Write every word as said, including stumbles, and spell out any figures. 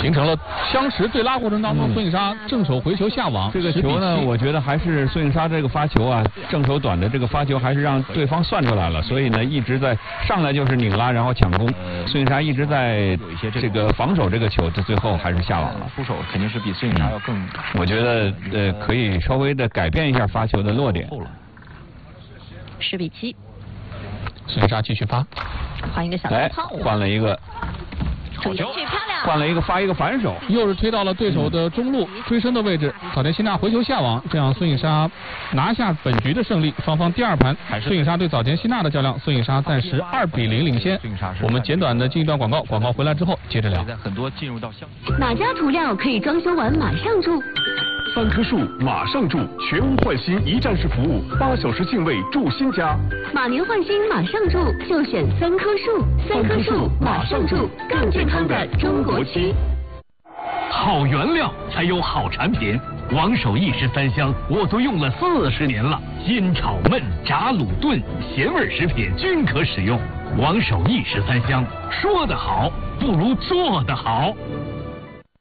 形成了相持对拉过程当中，孙颖莎正手回球下网。 这个球呢，我觉得还是孙颖莎这个发球啊，正手短的这个发球还是让对方算出来了，所以呢一直在上来就是拧拉，然后抢攻。孙颖莎一直在这个防守这个球，这最后还是下网了。 出手肯定是比孙颖莎要更。 我觉得呃可以稍微的改变一下发球的落点。 十比七。 孙颖莎继续发， 换一个小来套， 换了一个。 出球漂亮， 换了一个发一个反手， 又是推到了对手的中路追身的位置，早田希娜回球下网，这样孙颖莎拿下本局的胜利。双方第二盘，孙颖莎对早田希娜的较量，孙颖莎暂时二比零领先。我们简短的进一段广告，广告回来之后接着聊。 很多进入到相哪家涂料可以装修完马上住？ 三棵树马上住，全屋换新一站式服务，八小时净位住新家。 马年换新马上住，就选三棵树。三棵树马上住，更健康的中国区。 好原料才有好产品，王守义十三香我都用了四十年了，煎炒焖炸卤炖咸味食品均可使用。王守义十三香，说得好不如做得好。